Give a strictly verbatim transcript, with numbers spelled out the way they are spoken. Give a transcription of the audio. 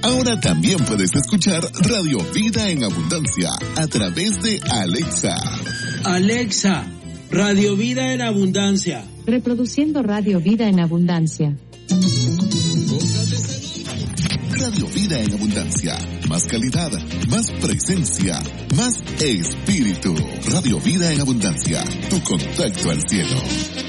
Ahora también puedes escuchar Radio Vida en Abundancia a través de Alexa. Alexa, Radio Vida en Abundancia. Reproduciendo Radio Vida en Abundancia. Radio Vida en Abundancia. Más calidad, más presencia, más espíritu. Radio Vida en Abundancia. Tu contacto al cielo.